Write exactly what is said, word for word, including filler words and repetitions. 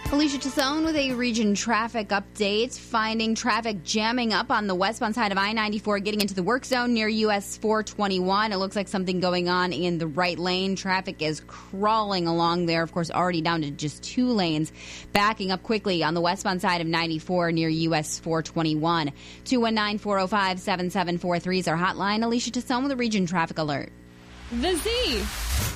Alicia Tassone with a region traffic update. Finding traffic jamming up on the westbound side of I ninety-four getting into the work zone near U S four twenty-one. It looks like something going on in the right lane. Traffic is crawling along there. Of course, already down to just two lanes. Backing up quickly on the westbound side of ninety-four near U S four twenty-one. two one nine, four oh five, seven seven four three is our hotline. Alicia Tassone with a region traffic alert. The Z.